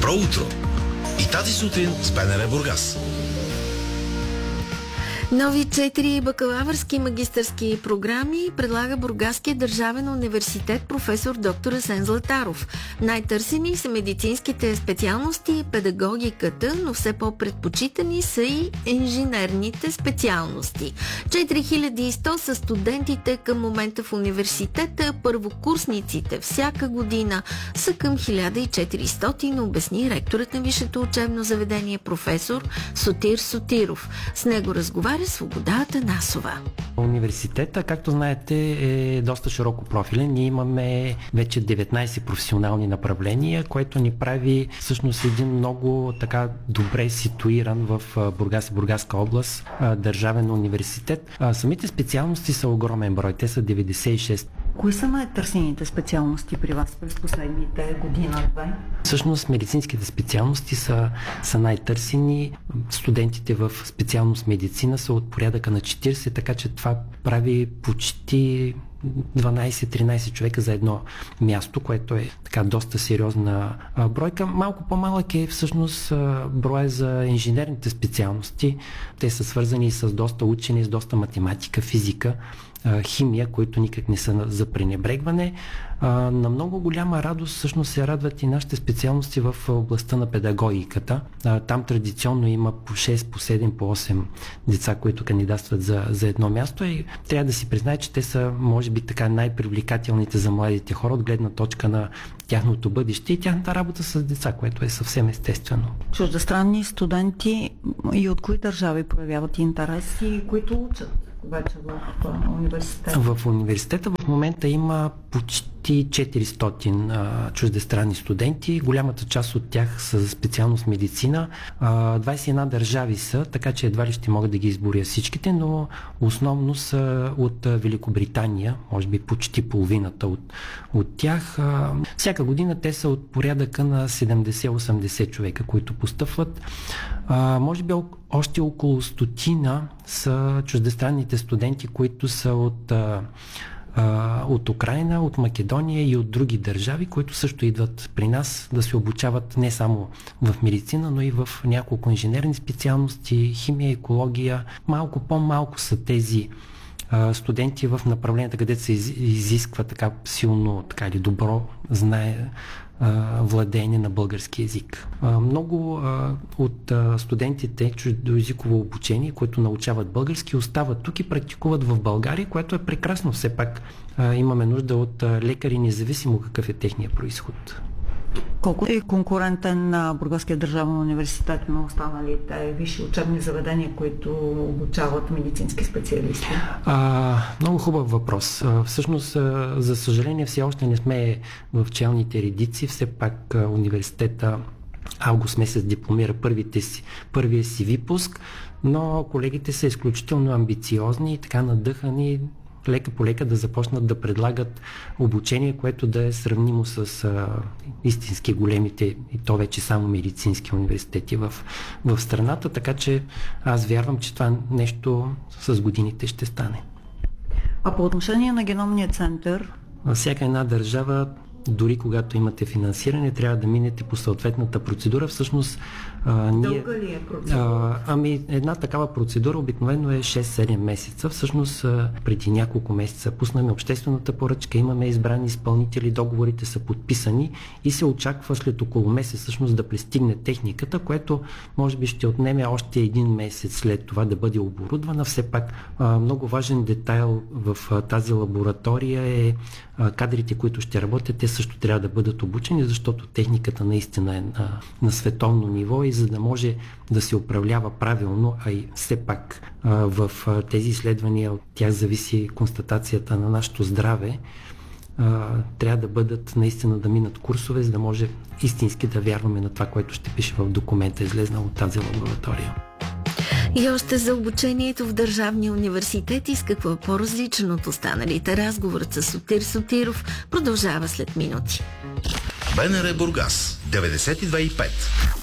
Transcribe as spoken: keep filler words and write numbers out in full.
Добро утро! И тази сутрин с БНР Бургас. Нови четири бакалавърски и магистърски програми предлага Бургаския държавен университет професор доктор Асен Златаров. Най-търсени са медицинските специалности, педагогиката, но все по-предпочитани са и инженерните специалности. четири хиляди и сто са студентите към момента в университета, първокурсниците всяка година са към хиляда и четиристотин, обясни ректорът на висшето учебно заведение професор Сотир Сотиров. С него разговаря Свобода Атанасова. Университета, както знаете, е доста широко профилен. Ние имаме вече деветнайсет професионални направления, което ни прави всъщност един много така добре ситуиран в Бургас и Бургаска област държавен университет. Самите специалности са огромен брой. Те са деветдесет и шест. Кои са най-търсените специалности при вас през последните година-две? Всъщност медицинските специалности са, са най-търсени. Студентите в специалност медицина са от порядъка на четирийсет, така че това прави почти дванайсет-тринайсет човека за едно място, което е така доста сериозна а, бройка. Малко по-малък е всъщност а, броя за инженерните специалности. Те са свързани с доста учени, с доста математика, физика, а, химия, които никак не са за пренебрегване. А, на много голяма радост всъщност се радват и нашите специалности в областта на педагогиката. А, там традиционно има по шест, по седем, по осем деца, които кандидатстват за, за едно място и трябва да си признае, че те са, може би, така най-привлекателните за младите хора от гледна точка на тяхното бъдеще и тяхната работа с деца, което е съвсем естествено. Чуждестранни студенти и от кои държави проявяват интерес и които учат вече в университета? В университета в момента има почти четиристотин а, чуждестранни студенти. Голямата част от тях са за специалност медицина. А, двайсет и една държави са, така че едва ли ще могат да ги изборя всичките, но основно са от Великобритания, може би почти половината от, от тях. А, всяка година те са от порядъка на седемдесет-осемдесет човека, които постъпват. А, може би още около стотина са чуждестранните студенти, които са от, а, а, от Украйна, от Македония и от други държави, които също идват при нас да се обучават не само в медицина, но и в няколко инженерни специалности, химия, екология. Малко по-малко са тези а, студенти в направленията, където се из, изисква така силно така или добро знае владение на български език. Много а, от а, студентите чуждоезиково обучение, които научават български, остават тук и практикуват в България, което е прекрасно. Все пак а, имаме нужда от а, лекари, независимо какъв е техния произход. Колко е конкурентен на Бургаския държавен университет на останалите висши учебни заведения, които обучават медицински специалисти? А, много хубав въпрос. А, всъщност, а, за съжаление, все още не сме в челните редици. Все пак а, университета август месец дипломира първите си, първия си випуск, но колегите са изключително амбициозни и така надъхани лека по лека да започнат да предлагат обучение, което да е сравнимо с а, истински големите, и то вече само медицински университети в, в страната, така че аз вярвам, че това нещо с годините ще стане. А по отношение на геномния център? Всяка една държава, дори когато имате финансиране, трябва да минете по съответната процедура. Всъщност, а, ние, дълга ли е процедура? А, ами една такава процедура обикновено е шест-седем месеца. Всъщност а, преди няколко месеца пуснаме обществената поръчка, имаме избрани изпълнители, договорите са подписани и се очаква след около месец всъщност да пристигне техниката, което може би ще отнеме още един месец след това да бъде оборудвана. Все пак а, много важен детайл в а, тази лаборатория е а, кадрите, които ще работят, те също трябва да бъдат обучени, защото техниката наистина е на, на световно ниво и за да може да се управлява правилно, а и все пак а, в а, тези изследвания от тях зависи констатацията на нашето здраве, а, трябва да бъдат наистина да минат курсове, за да може истински да вярваме на това, което ще пише в документа, излезнал от тази лаборатория. И още за обучението в Държавния университет и с какво по-различно от останалите. Разговорът с Сотир Сотиров продължава след минути. БНР Бургас деветдесет и две и пет.